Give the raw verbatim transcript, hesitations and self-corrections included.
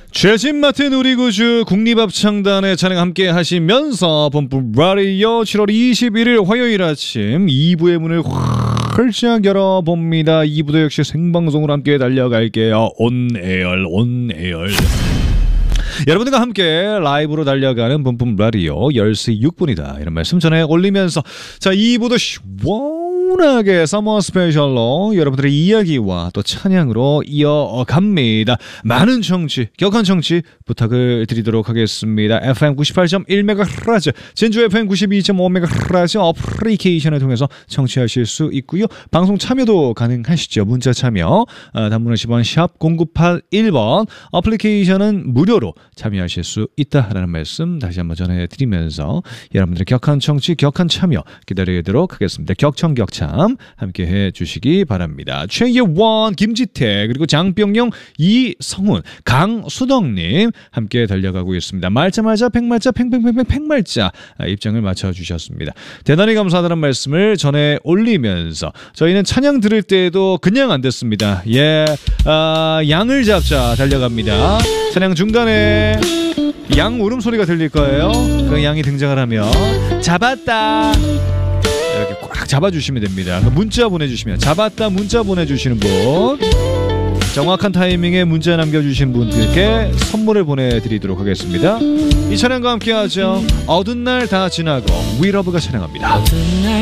최진 맡은 우리 구주 국립합창단의 찬양 함께 하시면서 봄봄 라디오 칠월 이십일일 화요일 아침 이 부의 문을 활짝 열어봅니다. 이 부도 역시 생방송으로 함께 달려갈게요. 온에어 온에어 여러분들과 함께 라이브로 달려가는 봄봄 라디오 열 시 육 분이다 이런 말씀 전해 올리면서 자 이 부도 시원하게 서머 스페셜로 여러분들의 이야기와 또 찬양으로 이어갑니다. 많은 청취, 격한 청취 부탁을 드리도록 하겠습니다. 에프엠 구십팔 점 일 메가헤르츠, 진주 에프엠 구십이 점 오 메가헤르츠 어플리케이션을 통해서 청취하실 수 있고요. 방송 참여도 가능하시죠. 문자 참여 어, 단문 오십 원 샵 공구팔일 번 어플리케이션은 무료로 참여하실 수 있다라는 말씀 다시 한번 전해드리면서 여러분들의 격한 청취, 격한 참여 기다리도록 하겠습니다. 격청격참 함께 해주시기 바랍니다. 최예원, 김지태 그리고 장병용, 이성훈, 강수덕님 함께 달려가고 있습니다. 말자 말자 팽말자 팽팽팽팽 팽말자 입장을 맞춰주셨습니다. 대단히 감사하다는 말씀을 전해 올리면서 저희는 찬양 들을 때에도 그냥 안 됐습니다. 예, 아, 양을 잡자 달려갑니다. 찬양 중간에 양 울음소리가 들릴 거예요. 그 양이 등장을 하면 잡았다 이렇게 꽉 잡아주시면 됩니다. 문자 보내주시면 잡았다 문자 보내주시는 분 정확한 타이밍에 문자 남겨주신 분들께 선물을 보내드리도록 하겠습니다. 이 찬양과 함께 하죠. 어두운 날 다 지나고 위러브가 찬양합니다.